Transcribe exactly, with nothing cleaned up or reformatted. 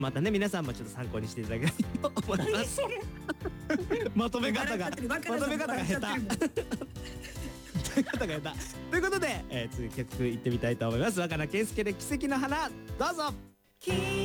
またね皆さんもちょっと参考にしていただければと思います。まとめ方がまとめ方が下手ということが下手ということで、えー、次曲いってみたいと思います。若菜健介で奇跡の花、どうぞ。